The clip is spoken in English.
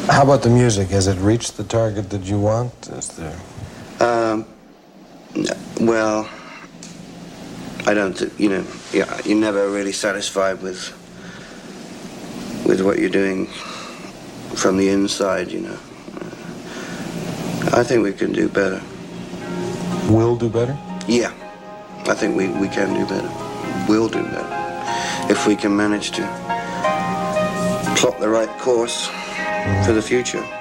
How about the music? Has it reached the target that you want? Is there... Well, I don't think, you're never really satisfied with what you're doing from the inside, I think we can do better. Will do better? Yeah, I think we can do better. Will do better. If we can manage to plot the right course for the future.